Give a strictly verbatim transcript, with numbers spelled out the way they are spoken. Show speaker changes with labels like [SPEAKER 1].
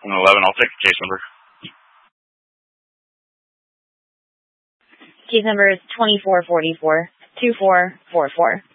[SPEAKER 1] one eleven, I'll take the case number.
[SPEAKER 2] Case number is twenty-four forty-four, two four four four.